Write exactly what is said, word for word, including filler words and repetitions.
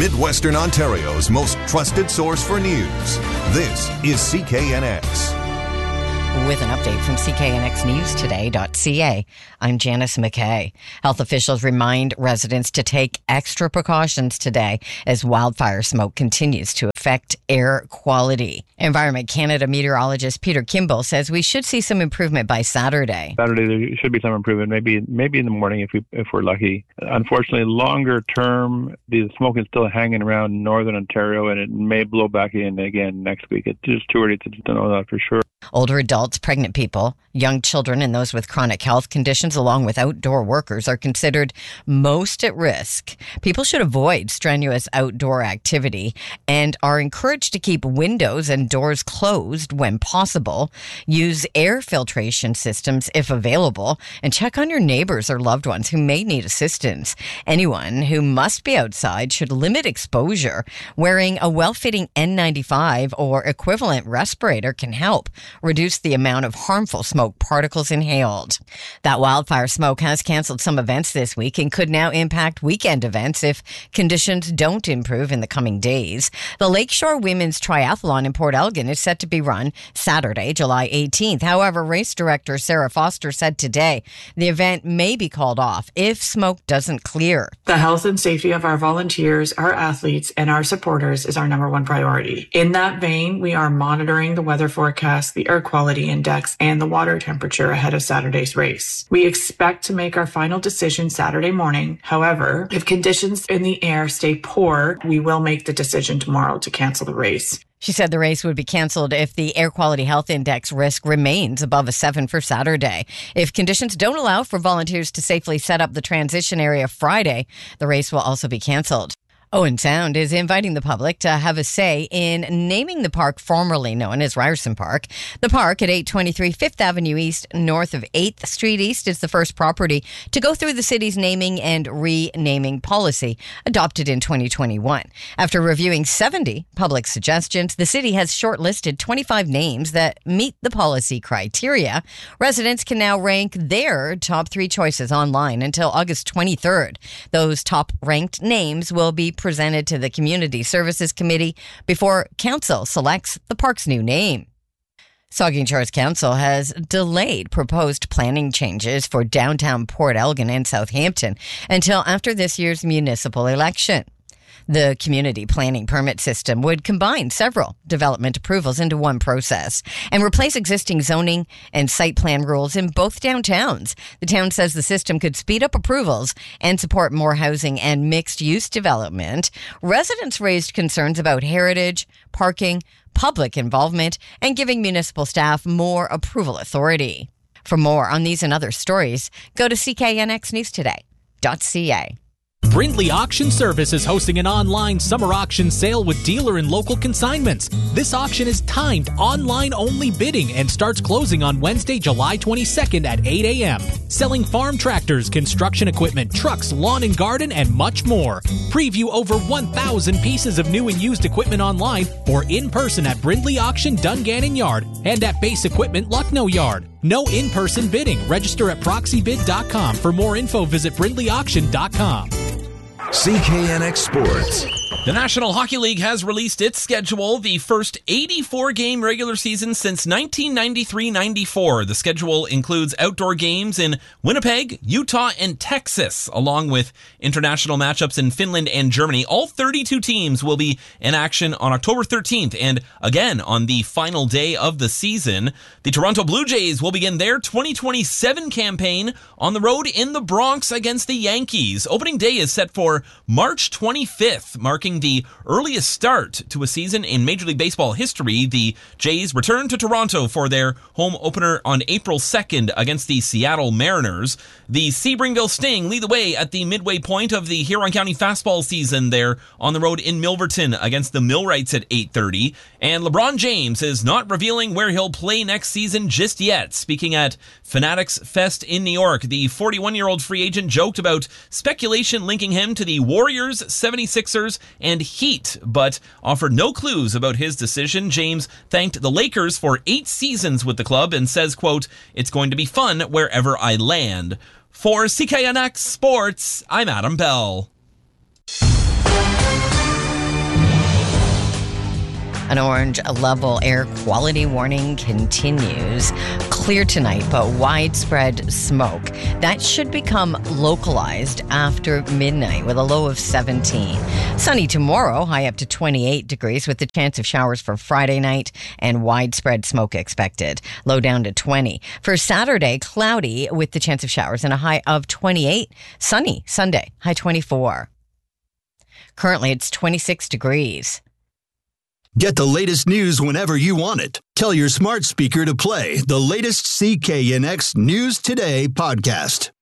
Midwestern Ontario's most trusted source for news. This is C K N X. With an update from C K N X News Today dot C A, I'm Janice McKay. Health officials remind residents to take extra precautions today as wildfire smoke continues to affect air quality. Environment Canada meteorologist Peter Kimball says we should see some improvement by Saturday. Saturday there should be some improvement, maybe maybe in the morning if we if we're lucky. Unfortunately, longer term, the smoke is still hanging around northern Ontario, and it may blow back in again next week. It's just too early to, to know that for sure. Older adults, pregnant people, young children, and those with chronic health conditions, along with outdoor workers, are considered most at risk. People should avoid strenuous outdoor activity and are encouraged to keep windows and doors closed when possible. Use air filtration systems if available, and check on your neighbors or loved ones who may need assistance. Anyone who must be outside should limit exposure. Wearing a well-fitting N ninety-five or equivalent respirator can help reduce the amount of harmful smoke particles inhaled. That wildfire smoke has canceled some events this week and could now impact weekend events if conditions don't improve in the coming days. The Lakeshore Women's Triathlon in Port Elgin is set to be run Saturday, July eighteenth. However, race director Sarah Foster said today the event may be called off if smoke doesn't clear. The health and safety of our volunteers, our athletes, and our supporters is our number one priority. In that vein, we are monitoring the weather forecast, the air quality index, and the water temperature ahead of Saturday's race. We expect to make our final decision Saturday morning. However, if conditions in the air stay poor, we will make the decision tomorrow to cancel the race. She said the race would be canceled if the air quality health index risk remains above a seven for Saturday. If conditions don't allow for volunteers to safely set up the transition area Friday, the race will also be canceled. Owen Sound is inviting the public to have a say in naming the park formerly known as Ryerson Park. The park at eight twenty-three Fifth Avenue East, north of eighth Street East, is the first property to go through the city's naming and renaming policy, adopted in twenty twenty-one. After reviewing seventy public suggestions, the city has shortlisted twenty-five names that meet the policy criteria. Residents can now rank their top three choices online until August twenty-third. Those top-ranked names will be presented to the Community Services Committee before Council selects the park's new name. Saugeen Shores Council has delayed proposed planning changes for downtown Port Elgin and Southampton until after this year's municipal election. The community planning permit system would combine several development approvals into one process and replace existing zoning and site plan rules in both downtowns. The town says the system could speed up approvals and support more housing and mixed-use development. Residents raised concerns about heritage, parking, public involvement, and giving municipal staff more approval authority. For more on these and other stories, go to C K N X News Today dot C A. Brindley Auction Service is hosting an online summer auction sale with dealer and local consignments. This auction is timed online-only bidding and starts closing on Wednesday, July twenty-second at eight a.m. Selling farm tractors, construction equipment, trucks, lawn and garden, and much more. Preview over one thousand pieces of new and used equipment online or in person at Brindley Auction Dungannon Yard and at Base Equipment Lucknow Yard. No in-person bidding. Register at proxy bid dot com. For more info, visit brindley auction dot com. C K N X Sports. The National Hockey League has released its schedule, the first eighty-four game regular season since nineteen ninety-three ninety-four. The schedule includes outdoor games in Winnipeg, Utah, and Texas, along with international matchups in Finland and Germany. All thirty-two teams will be in action on October thirteenth and again on the final day of the season. The Toronto Blue Jays will begin their twenty twenty-seven campaign on the road in the Bronx against the Yankees. Opening day is set for March twenty-fifth, marking the earliest start to a season in Major League Baseball history. The Jays return to Toronto for their home opener on April second against the Seattle Mariners. The Sebringville Sting lead the way at the midway point of the Huron County fastball season. They're on the road in Milverton against the Millwrights at eight thirty. And LeBron James is not revealing where he'll play next season just yet. Speaking at Fanatics Fest in New York, the forty-one-year-old free agent joked about speculation linking him to the Warriors, seventy-sixers, and Heat, but offered no clues about his decision. James thanked the Lakers for eight seasons with the club and says, quote, "It's going to be fun wherever I land." For C K N X Sports, I'm Adam Bell. An orange level air quality warning continues. Clear tonight, but widespread smoke. That should become localized after midnight with a low of seventeen. Sunny tomorrow, high up to twenty-eight degrees with the chance of showers for Friday night and widespread smoke expected. Low down to twenty. For Saturday, cloudy with the chance of showers and a high of twenty-eight. Sunny Sunday, high twenty-four. Currently, it's twenty-six degrees. Get the latest news whenever you want it. Tell your smart speaker to play the latest C K N X News Today podcast.